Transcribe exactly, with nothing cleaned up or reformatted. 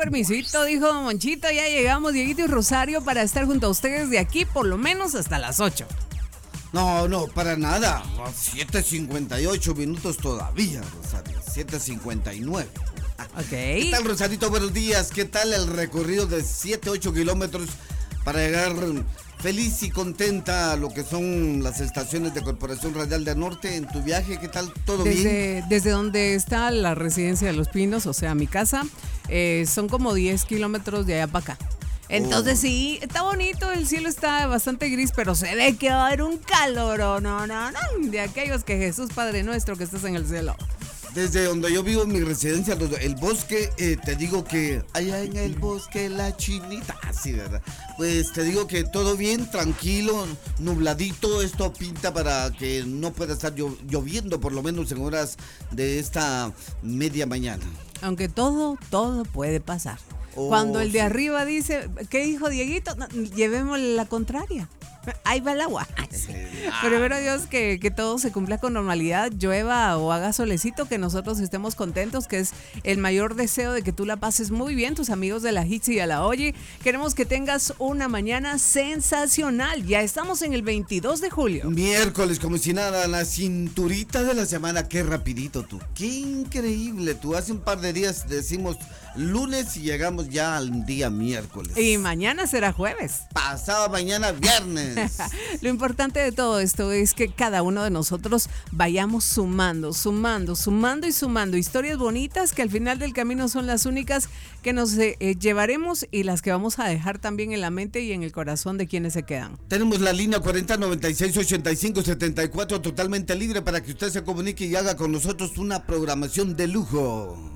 permisito, dijo Don Monchito, ya llegamos, Dieguito y Rosario, para estar junto a ustedes de aquí por lo menos hasta las ocho. No, no, para nada. siete cincuenta y ocho minutos todavía, Rosario. siete cincuenta y nueve. Ok. ¿Qué tal, Rosarito? Buenos días. ¿Qué tal el recorrido de siete, ocho kilómetros para llegar feliz y contenta a lo que son las estaciones de Corporación Radial del Norte en tu viaje? ¿Qué tal? ¿Todo desde, bien? Desde donde está la residencia de Los Pinos, o sea, mi casa, eh, son como diez kilómetros de allá para acá. Entonces oh. sí, está bonito, el cielo está bastante gris, pero se ve que va a haber un calor, no, no, no, de aquellos que Jesús Padre Nuestro que estás en el cielo. Desde donde yo vivo en mi residencia, el bosque, eh, te digo que allá en el bosque la chinita, sí, ¿verdad? Pues te digo que todo bien, tranquilo, nubladito, esto pinta para que no pueda estar lloviendo por lo menos en horas de esta media mañana. Aunque todo, todo puede pasar. Oh, Cuando el de sí. arriba dice, ¿qué dijo Dieguito? No, llevémosle la contraria. Ahí va el agua. Sí. Pero espero Dios que, que todo se cumpla con normalidad, llueva o haga solecito, que nosotros estemos contentos, que es el mayor deseo de que tú la pases muy bien, tus amigos de la Hitz y a la Oye. Queremos que tengas una mañana sensacional. Ya estamos en el veintidós de julio. Miércoles, como si nada, la cinturita de la semana. Qué rapidito tú, qué increíble tú. Hace un par de días decimos lunes y llegamos ya al día miércoles. Y mañana será jueves. Pasado mañana viernes. Lo importante de todo esto es que cada uno de nosotros vayamos sumando, sumando, sumando y sumando historias bonitas que al final del camino son las únicas que nos eh, llevaremos y las que vamos a dejar también en la mente y en el corazón de quienes se quedan. Tenemos la línea cuarenta noventa y seis ochenta y cinco setenta y cuatro totalmente libre para que usted se comunique y haga con nosotros una programación de lujo.